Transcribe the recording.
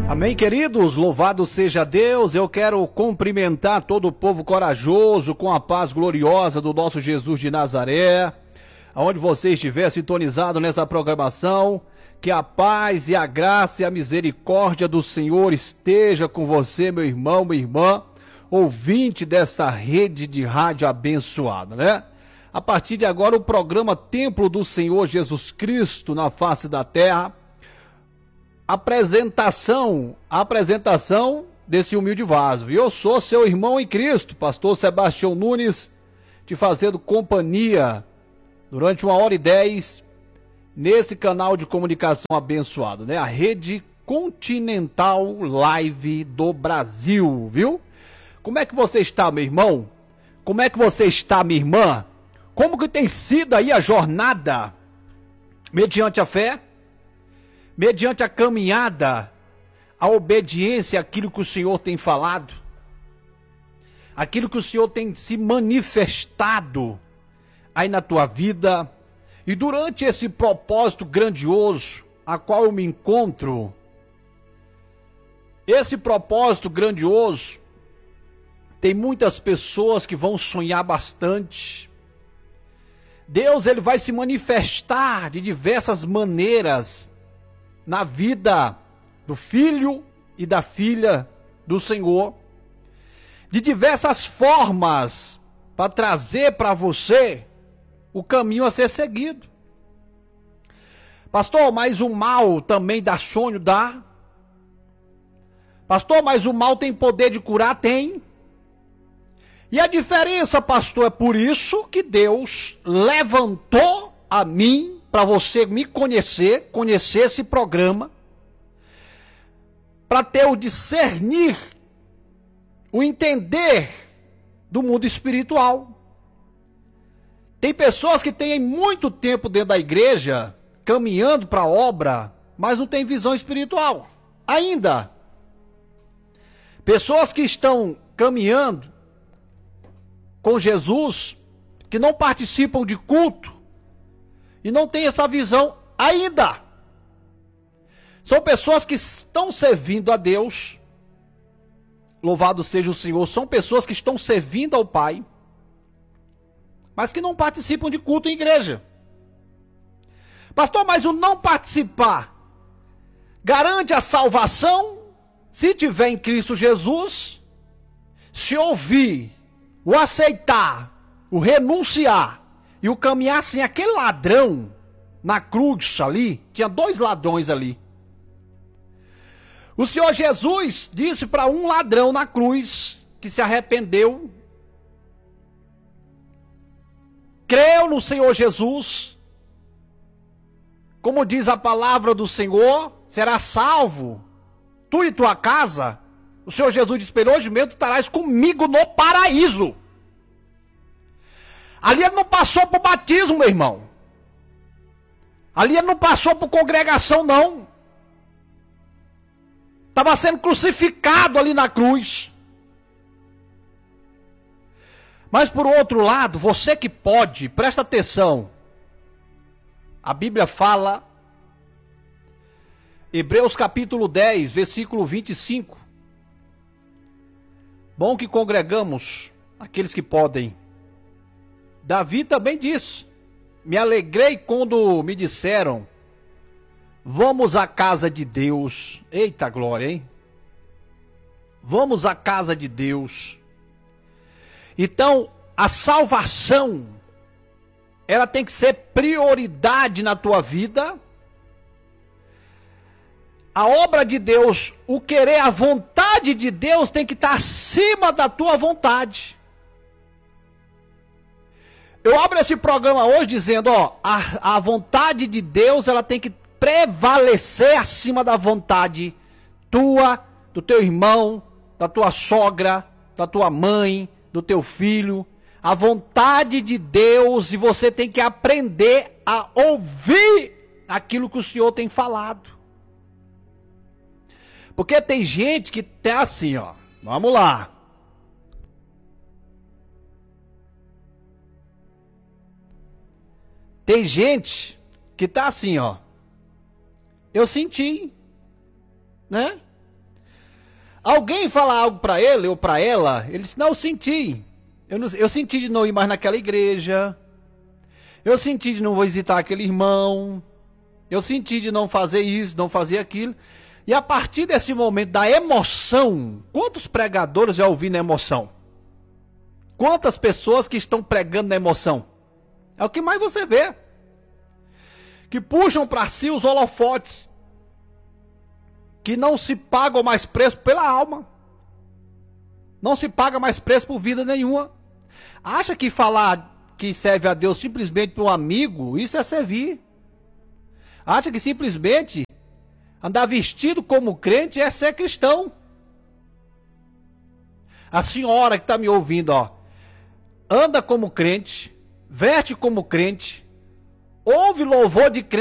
Amém, queridos? Louvado seja Deus. Eu quero cumprimentar todo o povo corajoso com a paz gloriosa do nosso Jesus de Nazaré. Aonde você estiver sintonizado nessa programação, que a paz e a graça e a misericórdia do Senhor esteja com você, meu irmão, minha irmã, ouvinte dessa rede de rádio abençoada, né? A partir de agora, o programa Templo do Senhor Jesus Cristo na face da terra. Apresentação desse humilde vaso. Eu sou seu irmão em Cristo, pastor Sebastião Nunes, te fazendo companhia durante 1h10 nesse canal de comunicação abençoado, né? A Rede Continental Live do Brasil, viu? Como é que você está, meu irmão? Como é que você está, minha irmã? Como que tem sido aí a jornada mediante a fé? Mediante a caminhada, a obediência àquilo que o Senhor tem falado, aquilo que o Senhor tem se manifestado aí na tua vida, e durante esse propósito grandioso a qual eu me encontro, esse propósito grandioso, tem muitas pessoas que vão sonhar bastante. Deus, ele vai se manifestar de diversas maneiras na vida do filho e da filha do Senhor, de diversas formas, para trazer para você o caminho a ser seguido. Pastor, mas o mal também dá sonho? Dá. Pastor, mas o mal tem poder de curar? Tem. E a diferença, pastor, é por isso que Deus levantou a mim, para você me conhecer esse programa, para ter o discernir, o entender do mundo espiritual. Tem pessoas que têm muito tempo dentro da igreja, caminhando para a obra, mas não tem visão espiritual ainda. Pessoas que estão caminhando com Jesus, que não participam de culto, e não tem essa visão ainda. São pessoas que estão servindo a Deus. Louvado seja o Senhor. São pessoas que estão servindo ao Pai, mas que não participam de culto em igreja. Pastor, mas o não participar garante a salvação? Se tiver em Cristo Jesus, se ouvir, o aceitar, o renunciar, e o caminhar assim, aquele ladrão na cruz ali, tinha 2 ladrões ali. O Senhor Jesus disse para um ladrão na cruz, que se arrependeu, creu no Senhor Jesus, como diz a palavra do Senhor, será salvo, tu e tua casa. O Senhor Jesus disse para ele: hoje mesmo tu estarás comigo no paraíso. Ali ele não passou por batismo, meu irmão. Ali ele não passou por congregação, não. Estava sendo crucificado ali na cruz. Mas por outro lado, você que pode, presta atenção. A Bíblia fala, Hebreus capítulo 10, versículo 25. Bom que congregamos aqueles que podem. Davi também disse: me alegrei quando me disseram, vamos à casa de Deus. Eita glória, hein? Vamos à casa de Deus. Então, a salvação, ela tem que ser prioridade na tua vida. A obra de Deus, o querer, a vontade de Deus tem que estar acima da tua vontade. Eu abro esse programa hoje dizendo, a vontade de Deus, ela tem que prevalecer acima da vontade tua, do teu irmão, da tua sogra, da tua mãe, do teu filho. A vontade de Deus, e você tem que aprender a ouvir aquilo que o Senhor tem falado. Porque tem gente que tá assim, vamos lá. Tem gente que tá assim, eu senti, né? Alguém fala algo para ele ou para ela, ele diz, não, eu senti. Eu senti de não ir mais naquela igreja. Eu senti de não visitar aquele irmão. Eu senti de não fazer isso, não fazer aquilo. E a partir desse momento da emoção, quantos pregadores já ouvi na emoção? Quantas pessoas que estão pregando na emoção? É o que mais você vê. Que puxam para si os holofotes. Que não se pagam mais preço pela alma. Não se paga mais preço por vida nenhuma. Acha que falar que serve a Deus simplesmente para um amigo, isso é servir. Acha que simplesmente andar vestido como crente é ser cristão. A senhora que está me ouvindo, ó, anda como crente, veste como crente, ouve louvor de crente.